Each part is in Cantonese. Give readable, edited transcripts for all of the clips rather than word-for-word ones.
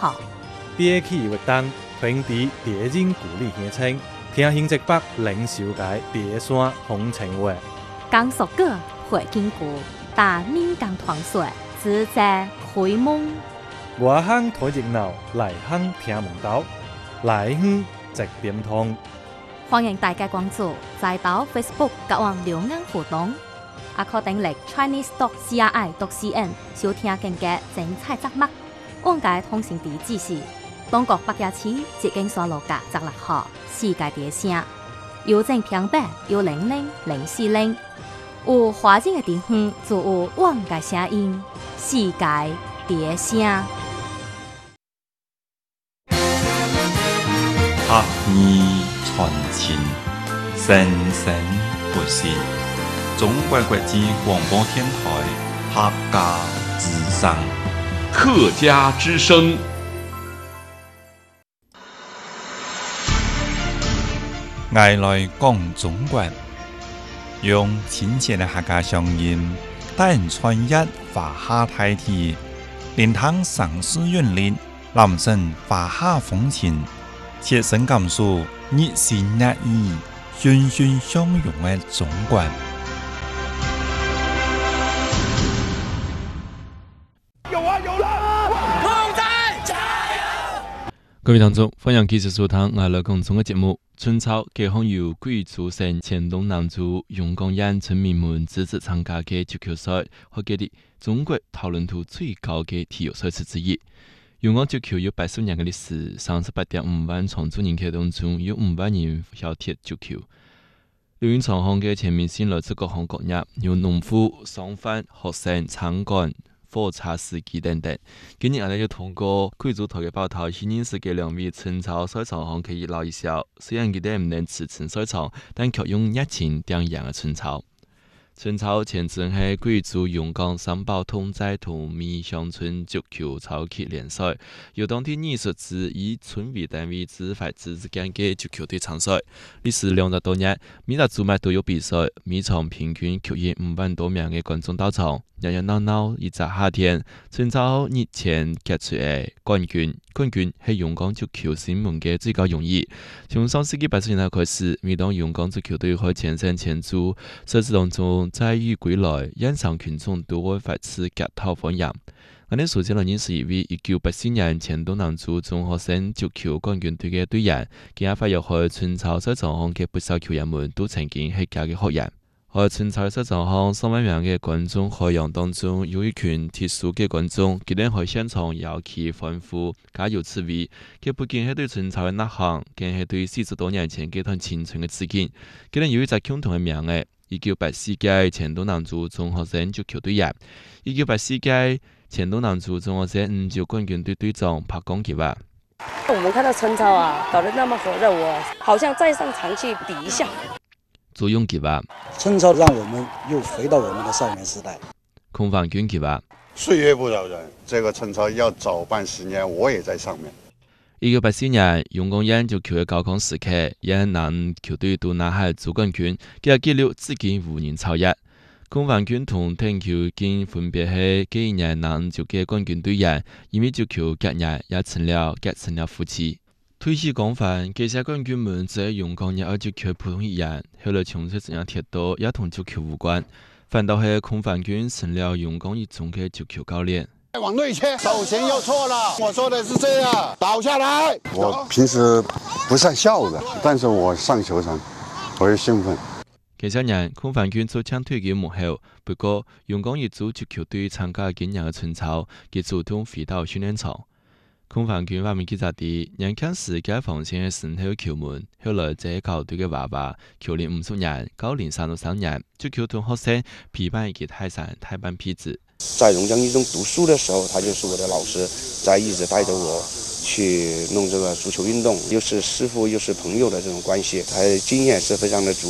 好。 第一期活动平地第一鼓励乡亲听兴浙北零售界第一线风情话。 江苏歌会经过大闽江团水自在开蒙。 外乡睇热闹，内乡听门道，来乡直点通。 欢迎大家关注在岛 Facebook 甲网留言互动，也可订阅 Chinese.CRI.CN 收听更加精彩节目。往界通讯地址是东国北野市捷径山路甲16号世界第一声，邮政平板100-040。有华人的地方就有往界声音，世界第一声。 合意传情，生生不息。中国国际广播电台客家之声， 客家之声。 爱来讲中国，用亲切的客家乡音，带人穿越华夏大地，连汤上诗韵律，南省华夏风情，切身感受热情热意、欣欣相融的中国。 各位听众，欢迎继续收听《爱乐讲中》的节目。春秋解放由贵族省黔东南族勇敢人村民们支持参加的足球赛，和给的中国讨论度最高的体育赛事之一。勇敢足球有80年的历史，38.5万常住人口当中有5万人晓踢足球。流行场上的全面性来自各行各业，有农夫、商贩、学生、餐馆、火车司机等等。今日我哋要通过贵族台嘅报道，去认识嘅2位春秋赛场上可以留一笑。虽然佢哋唔能驰骋赛场，但却用热情点燃嘅春秋。春秋前身係貴族勇敢三寶同在同米鄉村足球超級聯賽，由當地藝術節以村為單位自發組織嘅足球隊參賽。歷時20多年，每個組別都有比賽，每場平均吸引5萬多名嘅觀眾到場。熱熱鬧鬧一個夏天，春秋熱前傑出嘅冠軍係勇敢足球新聞嘅最高榮譽。從上世紀80年代開始，每當勇敢足球隊開前線前組，賽事當中在於歸來，現場群眾都會發出夾頭歡迎。我哋熟悉了認識一位1984年黔東南族中學生足球冠軍隊嘅隊員，佢也發入去春秋賽場上嘅不少球員們都曾經係佢嘅學員。喺春秋賽場上，3萬名嘅觀眾海洋當中，有一群特殊嘅觀眾，佢哋喺現場搖旗歡呼，加油刺激。佢不僅係對春秋嘅吶喊，更係對40多年前嗰段青春嘅致敬。佢哋有一隻共同嘅名嘅，1984屆黔東南族中學生足球隊員，1984屆黔東南族中學生5級冠軍隊隊長柏光傑話： 我們看到春秋啊，搞得那麼火熱，我好像再上場去比一下。 朱永傑話： 春秋讓我們又回到我們的少年時代。 孔凡軍傑話： 歲月不饒人，這個春秋要早辦10年，我也在上面。 1984年，勇敢人足球嘅高光時刻，因男球隊都拿下總冠軍，佢嘅紀錄至今無人超越。孔凡軍同田球經分別係幾年男足嘅冠軍隊員，因為足球結緣也成了夫妻。退休講法，這些冠軍們只係勇敢人愛足球普通一人，後來從事怎樣踢到也同足球無關，反倒係孔凡軍成了勇敢一中嘅足球教練。 往內切，手前又錯了，我說的是這樣，倒下來。我平時不善笑的，但是我上球場，我會興奮。 這些年，孔凡軍做搶退嘅幕後，不過勇敢一組足球隊參加今年嘅春秋，佢主動回到訓練場。孔凡軍話：記者啲年輕時解放前嘅身後球門，後來這球隊嘅娃娃，球齡50年，高齡33年，足球同學生陪伴一起泰山太班皮子。 在榕江一中讀書的時候，他就是我的老師，在一直帶着我去弄這個足球運動，又是師傅又是朋友的這種關係，他的經驗是非常的足。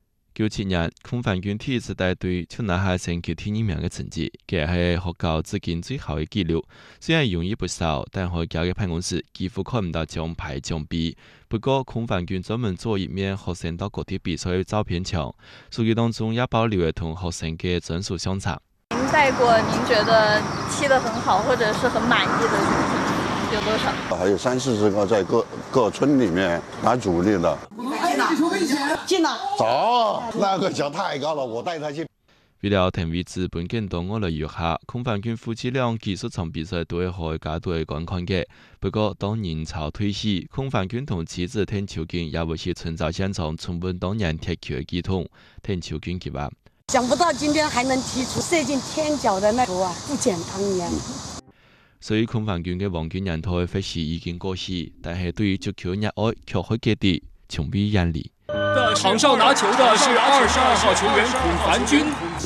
97年，孔凡軍第一次帶隊就拿下全球第2名嘅成績，佢係學校至今最後嘅紀錄。雖然容易不少，但學校嘅辦公室幾乎看唔到獎牌獎幣。不過，孔凡軍專門做一面學生到各地比賽嘅照片牆，書記當中也保留了同學生嘅專屬相冊。 您帶過您覺得踢得很好或者是很滿意的？ 有多少？ 还有30-40个在各村里面打主力的。 进了。 走，那个桥太高了，我带他去。 为了停位置本景到我来游客，空帆军夫妻俩技术场比赛都会开加队观看嘅。不过当人潮退去，空帆军同妻子田秋瑾也为是创造现场重温当年踢球嘅系统。田秋瑾佢話： 想不到今天還能踢出射進天角的那球啊，不簡單呀！ 所以空帆軍嘅黃金人台或許已經過時，但係對於足球熱愛卻可記啲，從未遠離。 場上拿球的是22號球員孔凡軍。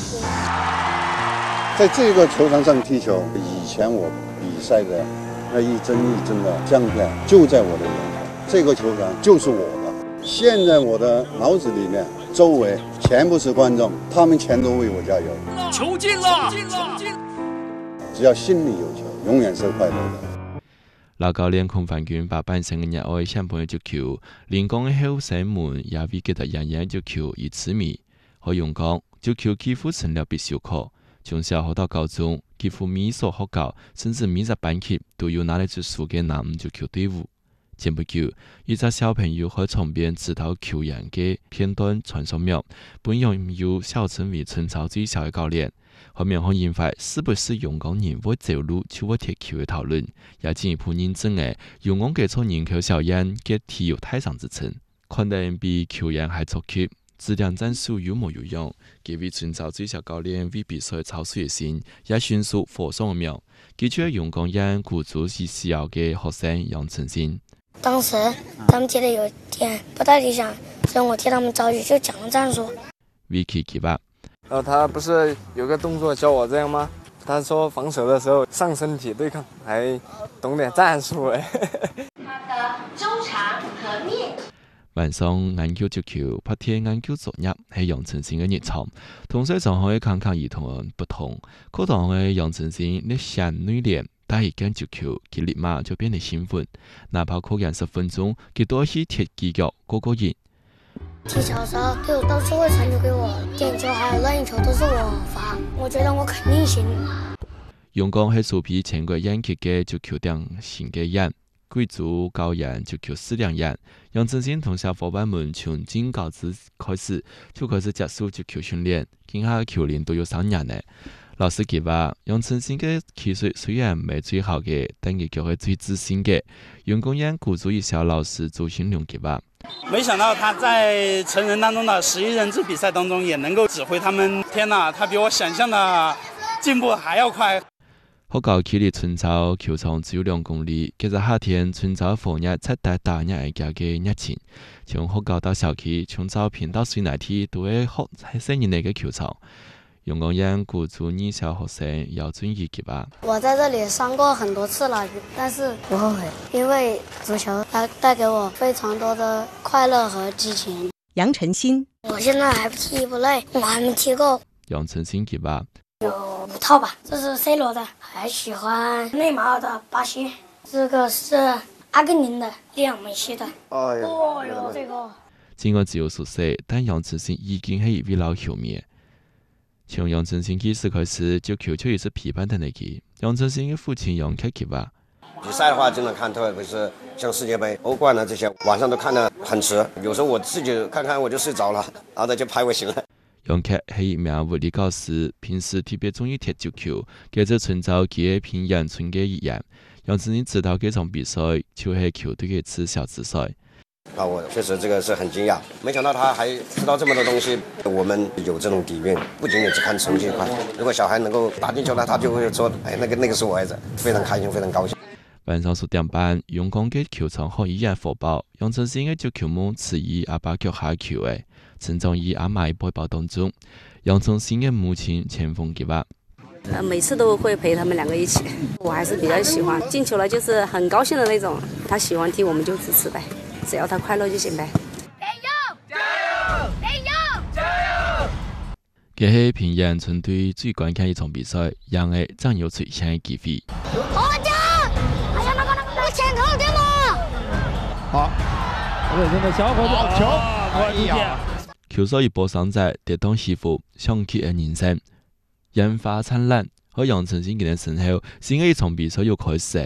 在這個球場上踢球，以前我比賽的那一幀一幀的相片就在我的眼前，這個球場就是我的。現在我的腦子裡面周圍全部是觀眾，他們全都為我加油。 球進了！ 只要心裡有球，永遠是快樂的。 老教練孔凡軍把半生嘅熱愛相伴嘅足球，連講嘅後生們也為佢哋人人足球而痴迷。可以講，足球幾乎成了必修課。從小學到高中，幾乎每所學校甚至每個班級都有拿嚟做數嘅男足球隊伍。前不久，一個小朋友喺床邊指導球員嘅片段傳上網，本人由小成為村超最小嘅教練。後面可引發是不是陽光人會走路就會踢球嘅討論，也進一步認證嘅陽光嘅從人口小樣嘅體育泰山之稱，可能比球員還出級，質量戰術有模有樣。幾位村超最小教練為比賽操碎心，也迅速火上苗。佢卻陽光人鼓足是小嘅學生楊成新。 當時他們踢得有點不太理想，所以我替他們着急，就講了戰術。 Vicky 佢話。 他不是有個動作教我這樣嗎？他說防守的時候上身體對抗，還懂點戰術哎。他的周長和面。晚上研究足球，白天研究作業係楊成新嘅日常。同學上可以看看兒童不同，課堂嘅楊成新你想內斂，但係跟足球，佢立馬就變得興奮。哪怕課20分鐘，佢都係踢幾腳過癮。 踢球的時候，隊友到處會傳球給我，點球還有任意球都是我發，我覺得我肯定行。 陽光係首批全國人氣嘅足球典型嘅人，貴族教人足球4兩人。楊成新同小伙伴們從進高職開始就開始接受足球訓練，今下球齡都有3年呢。老師佢話，楊成新嘅技術雖然唔係最好嘅，但佢卻係最自信嘅。陽光人鼓足一小老師周新龍佢話。 沒想到他在成人當中的11人制比賽當中也能夠指揮他們，天哪，他比我想象的進步還要快。 學校距離村超球場只有2公里，其實夏天村超放熱七大大熱愛家嘅熱情，從學校到小區，從照片到水泥地都會學喺新人嚟嘅球場。陽光人鼓足2小學生要遵義嘅吧。 我在這裡上過很多次了，但是不後悔，因為足球帶給我非常多的快樂和激情。 楊成新， 我現在還踢不累，我還沒踢夠。 楊成新嘅吧。 有5套吧，這是 C 羅的，還喜歡內馬爾的巴西，這個是阿根廷的利昂梅西的。哦喲，這個。 盡管只有熟悉，但楊成新已經係一位老球迷。從楊成新幾時開始，足球就一直陪伴他嚟嘅。楊成新嘅父親楊克佢話： 比賽的話，經常看，特別是像世界盃、歐冠啊這些，晚上都看得很遲。有時候我自己看看我就睡着了，然後他就拍我醒了。 楊克係一名物理教師，平時特別中意踢足球，佢就創造佢平陽村嘅一樣。楊成新知道這場比賽就係球隊嘅次小資賽。 我確實這個是很驚訝，沒想到他還知道這麼多東西。我們有這種底蘊，不僅僅只看成績快。如果小孩能夠打進球呢，他就會說：哎，那個是我兒子，非常開心，非常高興。 晚上10點半，陽光嘅球場可依然火爆。楊成新嘅足球夢遲疑阿爸腳下球誒，成長於阿媽背包當中。楊成新嘅母親前鋒佢話： 每次都會陪他們2個一起，我還是比較喜歡進球了，就是很高興的那種。他喜歡踢，我們就支持唄。只要他快樂就行唄。加油！加油！加油！加油！ 佢係平陽村隊最關鍵一場比賽，讓佢真有出線嘅機會。 我家，哎呀，那個前頭點嘛？ 好，我們的小伙子球，哎呀！ 球賽一波上仔，跌當師傅，想起嘅人生，煙花燦爛。喺楊成新嘅身後，新嘅一場比賽又開始。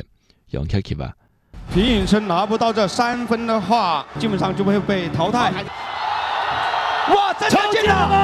用起去吧。 皮影城拿不到这3分的话，基本上就会被淘汰。哇，真的进了！